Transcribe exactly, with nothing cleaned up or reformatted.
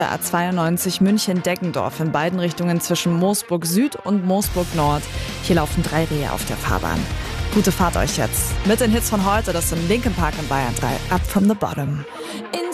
A zweiundneunzig München-Deggendorf in beiden Richtungen zwischen Moosburg Süd und Moosburg Nord. Hier laufen drei Rehe auf der Fahrbahn. Gute Fahrt euch jetzt. Mit den Hits von heute, das sind Linkin Park in Bayern drei, Up from the Bottom.